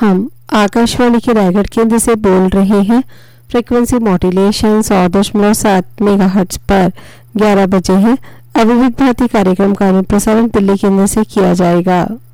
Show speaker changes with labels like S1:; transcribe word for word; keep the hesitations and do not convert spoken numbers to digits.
S1: हम आकाशवाणी के रायगढ़ केंद्र से बोल रहे हैं। फ्रीक्वेंसी मॉड्यूलेशन सौ दशमलव सात मेगाहर्ट्ज पर ग्यारह बजे है। अब विविध भारती कार्यक्रम का अनुप्रसारण दिल्ली केंद्र से किया जाएगा।